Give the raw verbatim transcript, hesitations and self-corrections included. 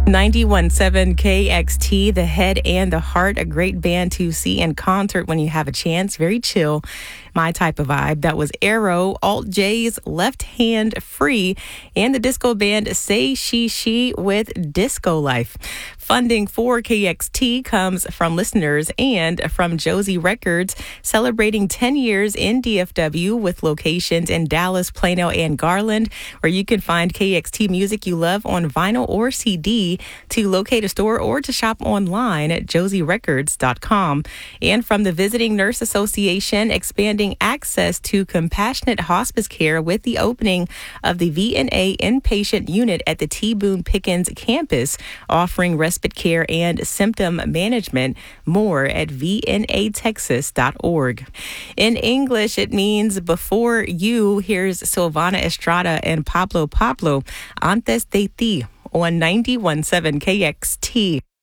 ninety-one point seven K X T, The Head and the Heart, a great band to see in concert when you have a chance. Very chill, my type of vibe. That was Arrow, Alt J's Left Hand Free, and the disco band Say She She with Disco Life. Funding for K X T comes from listeners and from Josie Records, celebrating ten years in D F W with locations in Dallas, Plano, and Garland, where you can find K X T music you love on vinyl or C D. To locate a store or to shop online at josie records dot com. And from the Visiting Nurse Association, expanding access to compassionate hospice care with the opening of the V N A inpatient unit at the T. Boone Pickens campus, offering respite care and symptom management. More at v n a texas dot org. In English, it means before you. Here's Silvana Estrada and Pablo Pablo, Antes de Ti, on ninety-one point seven K X T.